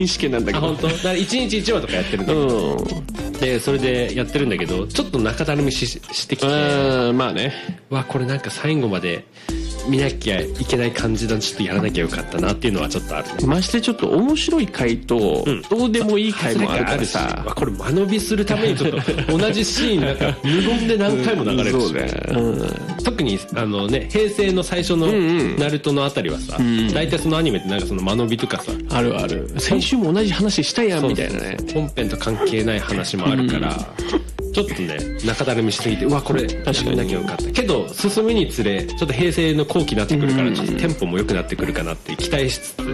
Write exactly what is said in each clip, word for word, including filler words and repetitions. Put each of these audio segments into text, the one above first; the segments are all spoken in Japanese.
意識なんだけど。 あ、本当？だからいちにちいちわとかやってるんだけど、うん、でそれでやってるんだけど、ちょっと中だるみ し, してきて、 うん、まあね、 わこれなんか最後まで見なきゃいけない感じだ、ちょっとやらなきゃよかったなっていうのはちょっとあるね。 ましてちょっと面白い回と、うん、どうでもいい回もあるからさ、 これ間延びするためにちょっと同じシーンなんか無言で何回も流れるし、うん、そうね、うん、特にあのね、平成の最初のナルトのあたりはさ、うんうん、大体そのアニメってなんかその間延びとかさ、 あるある、先週も同じ話したやんみたいなね、 本編と関係ない話もあるから、うん、ちょっとね中だるみしすぎて、うわこれ確かになきゃよかったけど、進むにつれちょっと平成の後期になってくるから、ちょっとテンポも良くなってくるかなって期待しつつ、うん、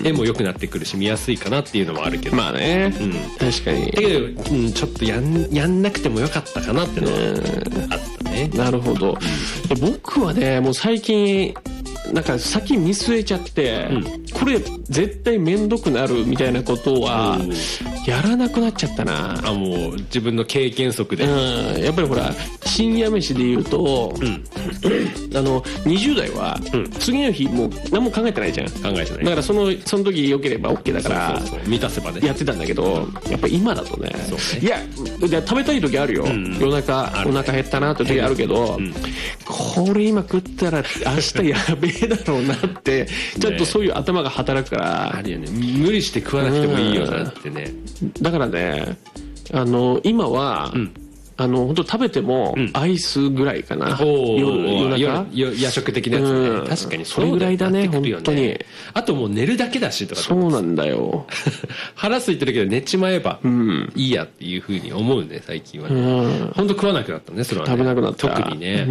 絵も良くなってくるし見やすいかなっていうのもあるけど、 まあね、うん、確かにだけど、うん、ちょっとやん、やんなくてもよかったかなっていうのはあったね。 なるほど。僕はねもう最近なんか先見据えちゃって、うん、これ絶対めんどくなるみたいなことはやらなくなっちゃったな。 あ、もう自分の経験則で、 うん、やっぱりほら深夜飯で言うと、うん、あのにじゅう代は次の日もう何も考えてないじゃん。 考えてない。 だからそのその時良ければ OK だから、 そうそうそう、満たせばねやってたんだけど、やっぱ今だとね、いや食べたい時あるよ、うん、夜中お腹減ったなって時あるけど、うん、これ今食ったら明日やべえだろうなってちょっとそういう頭が働くから、 あるよね、無理して食わなくてもいいよなってね。 だからね、あの今は、うん、あの本当食べてもアイスぐらいかな、うん、夜夜中夜食的なやつね、うん、確かにそれぐらいだね、本当に。あともう寝るだけだしとか。 そうなんだよ腹空いてるけど寝ちまえばいいやっていうふうに思うね最近はね、うん、本当食わなくなったねそれはね。 食べなくなった、 特にね、うん、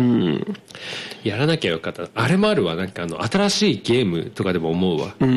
やらなきゃよかった。あれもあるわ、なんかあの新しいゲームとかでも思うわ、うん、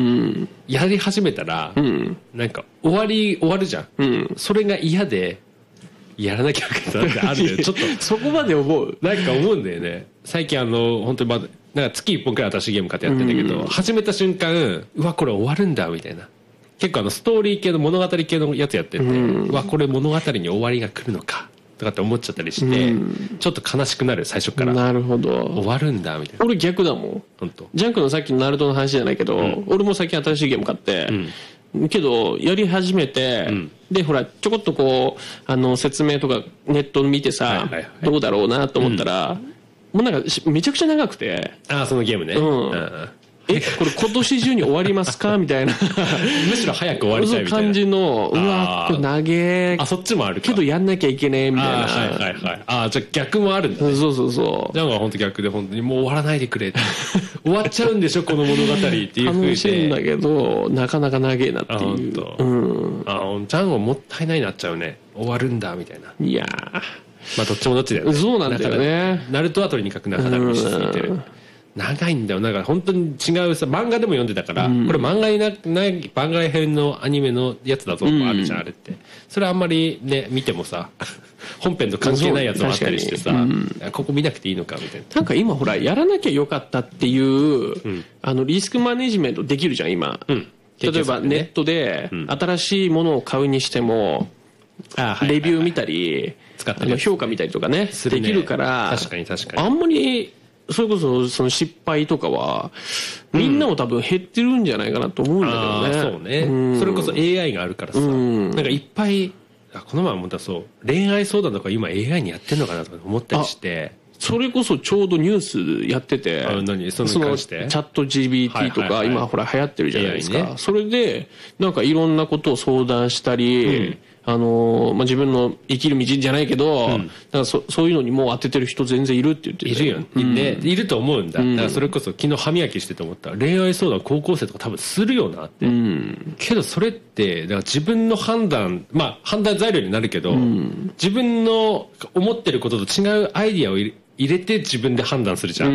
やり始めたら、うん、なんか終わり終わるじゃん、うん、それが嫌でやらなきゃよかったってあるんだよちょっとそこまで思う、 なんか思うんだよね最近。あの本当にまだなんか月いっぽんくらい新しいゲーム買ってやってんだけど、うん、始めた瞬間うわこれ終わるんだみたいな、結構あのストーリー系の物語系のやつやってて、うん、うわこれ物語に終わりが来るのかとかって思っちゃったりして、うん、ちょっと悲しくなる最初から。 なるほど、 終わるんだみたいな。 俺逆だもん。本当ジャンクのさっきのナルトの話じゃないけど、うん、俺も最近新しいゲーム買って、うん、けどやり始めて、うん、でほらちょこっとこうあの説明とかネット見てさ、はいはいはい、どうだろうなと思ったら、うん、もうなんかめちゃくちゃ長くて、 ああそのゲームね、うんうん、 えこれ今年中に終わりますかみたいなむしろ早く終わりたいみたいな感じの、うわこれ長え、 あそっちもあるかけどやんなきゃいけねえみたいな、あ、 はいはいはい、あじゃあ逆もあるんだ、ね、 そうそうそう、 じゃあ本当逆で本当にもう終わらないでくれって終わっちゃうんでしょこの物語っていう風で楽しいんだけどなかなか長えなっていう。あ本当、うん、あジャンはもったいないなっちゃうね、終わるんだみたいな。 いやまあどっちもどっちだよね。 そうなんだよね。 ナルトはとにかく中だるみしすぎてる、長いんだよ。なんか本当に違うさ、漫画でも読んでたから、うん、これ漫画になない番外編のアニメのやつだぞもあるじゃん、うん、あれってそれあんまりね見てもさ本編と関係ないやつもあったりしてさ、うん、ここ見なくていいのかみたいな。 なんか今ほらやらなきゃよかったっていう、うん、あのリスクマネジメントできるじゃん今、うん、例えばネットで新しいものを買うにしても、うん、レビュー見たり、あの評価見たりとかねできるから、 確かに確かにあんまりそれこそその失敗とかはみんなも多分減ってるんじゃないかなと思うんだけどね、うん、あそうね、うん、それこそ エーアイ があるからさ、うん、なんかいっぱいこの前思った、そう恋愛相談とか今 エーアイ にやってんのかなとか思ったりして、 それこそちょうどニュースやってて、 あ何そのそのチャット ジーピーティー とか今ほら流行ってるじゃないですか、エーアイね、それでなんかいろんなことを相談したり、うんあのーまあ、自分の生きる道じゃないけど、うん、だからそそういうのにもう当ててる人全然いるって言ってているよ、うん、でいると思うんだ、うん、だからそれこそ昨日歯磨きしてて思った恋愛相談高校生とか多分するよなって、うん、けどそれってだから自分の判断まあ判断材料になるけど、うん、自分の思ってることと違うアイディアを入れ入れて自分で判断するじゃん、うん、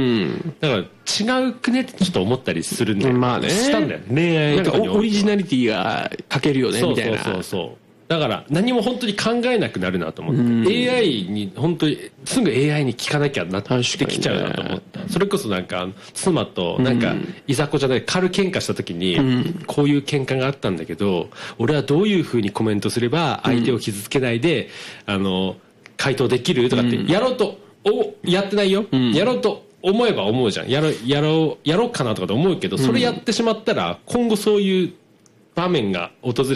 だから違うくねってちょっと思ったりするんだよ、 まあね、 したんだよ恋愛とかになんかオリジナリティが欠けるよねみたいな。 そうそうそうそうだから何も本当に考えなくなるなと思って、うん、エーアイ に本当にすぐ エーアイ に聞かなきゃなってきちゃうなと思った、ね、それこそなんか妻となんかいざこじゃない軽喧嘩した時に、うん、こういう喧嘩があったんだけど俺はどういうふうにコメントすれば相手を傷つけないで、うん、あの回答できるとかってやろうとおやってないよ、うん、やろうと思えば思うじゃん、やろやろうやろうかなとかと思うけど、それやってしまったら今後そういう場面が訪れ